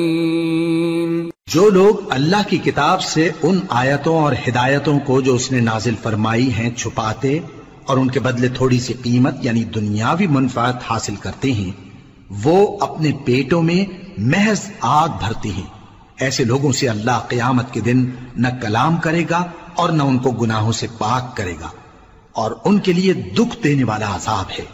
जो लोग अल्लाह की किताब से उन आयतों और हिदायतों को जो उसने नाजिल फरमाई हैं छुपाते और उनके बदले थोड़ी सी कीमत यानी दुनियावी मुनफात हासिल करते हैं, वो अपने पेटों में महज आग भरते हैं। ऐसे लोगों से अल्लाह क़यामत के दिन न कलाम करेगा और न उनको गुनाहों से पाक करेगा और उनके लिए दुख देने वाला अजाब है।